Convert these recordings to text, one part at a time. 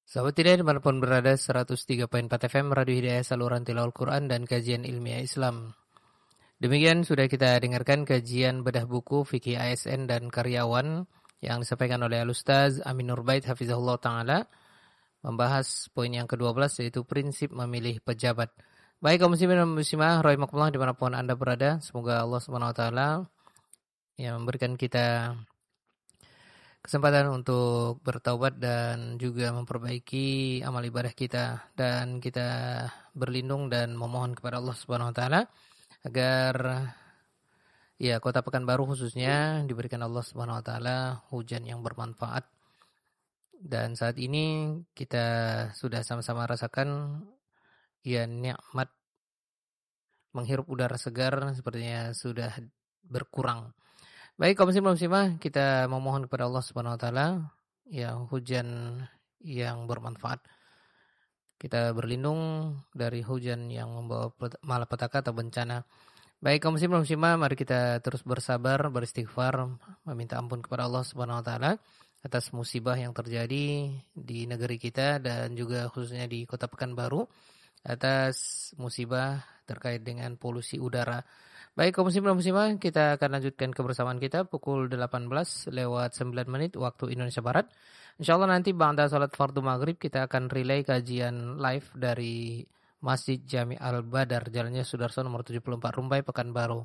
Sahabat Hidayah dimanapun berada, 103.4 FM Radio Hidayah, saluran tilawah Al-Quran dan kajian ilmiah Islam. Demikian sudah kita dengarkan kajian bedah buku Fikih ASN dan Karyawan yang disampaikan oleh Al-Ustaz Amin Nurbaid Hafizahullah Ta'ala, membahas poin yang ke-12 yaitu prinsip memilih pejabat. Baik kaum muslimin dan muslimah rahimakumullah dimanapun Anda berada, semoga Allah SWT yang memberikan kita kesempatan untuk bertaubat dan juga memperbaiki amal ibadah kita, dan kita berlindung dan memohon kepada Allah Subhanahu wa taala agar Kota Pekanbaru khususnya diberikan Allah Subhanahu wa taala hujan yang bermanfaat. Dan saat ini kita sudah sama-sama rasakan nikmat menghirup udara segar sepertinya sudah berkurang. Baik kaum muslimin muslimah, kita memohon kepada Allah Subhanahu wa taala hujan yang bermanfaat. Kita berlindung dari hujan yang membawa malapetaka atau bencana. Baik kaum muslimin muslimah, mari kita terus bersabar, beristighfar, meminta ampun kepada Allah Subhanahu wa taala atas musibah yang terjadi di negeri kita dan juga khususnya di Kota Pekanbaru atas musibah terkait dengan polusi udara. Baik kaum muslimin dan muslimah, kita akan lanjutkan kebersamaan kita pukul 18 lewat 9 menit waktu Indonesia Barat. InsyaAllah nanti ba'da salat fardu maghrib kita akan relay kajian live dari Masjid Jami Al-Badar, Jalannya Sudarso nomor 74 Rumbai, Pekanbaru.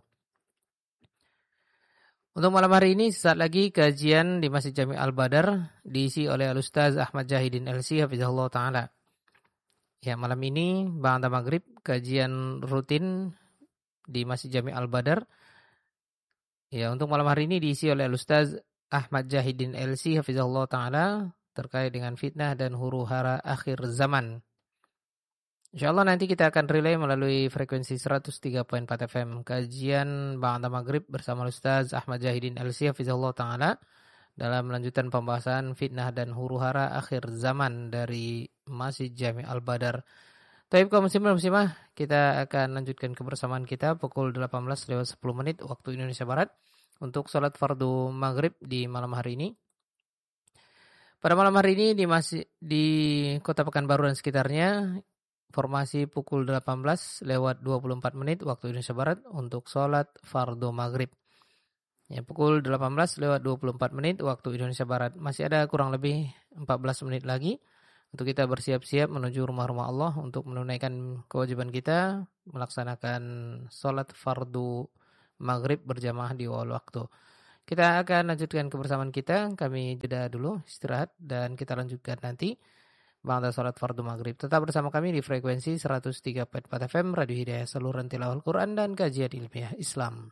Untuk malam hari ini sesaat lagi kajian di Masjid Jami Al-Badar diisi oleh Al-Ustaz Ahmad Jahidin LC Hafizahullah Ta'ala. Malam ini ba'da maghrib kajian rutin di Masjid Jami Al-Badar. Untuk malam hari ini diisi oleh Al-Ustaz Ahmad Jahidin LC Hafizahullah Ta'ala terkait dengan fitnah dan huru-hara akhir zaman. InsyaAllah nanti kita akan relay melalui frekuensi 103.4 FM kajian ba'da maghrib bersama Al-Ustaz Ahmad Jahidin LC Hafizahullah Ta'ala dalam lanjutan pembahasan fitnah dan huru-hara akhir zaman dari Masjid Jami Al-Badar. Baik kaum muslimin dan muslimah, kita akan lanjutkan kebersamaan kita pukul 18 lewat 10 menit waktu Indonesia Barat untuk sholat fardu maghrib di malam hari ini. Pada malam hari ini di Kota Pekanbaru dan sekitarnya, formasi pukul 18 lewat 24 menit waktu Indonesia Barat untuk sholat fardu maghrib. Pukul 18 lewat 24 menit waktu Indonesia Barat. Masih ada kurang lebih 14 menit lagi untuk kita bersiap-siap menuju rumah-rumah Allah untuk menunaikan kewajiban kita melaksanakan sholat fardu maghrib berjamaah di awal waktu. Kita akan lanjutkan kebersamaan kita. Kami jeda dulu istirahat dan kita lanjutkan nanti ba'da sholat fardu maghrib. Tetap bersama kami di frekuensi 103.4 FM Radio Hidayah, saluran tilawah Al-Quran dan kajian ilmiah Islam.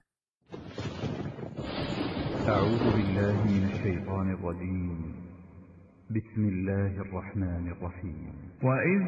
A'udzu billahi minasyaitonir rajim. Bismillahirrahmanirrahim.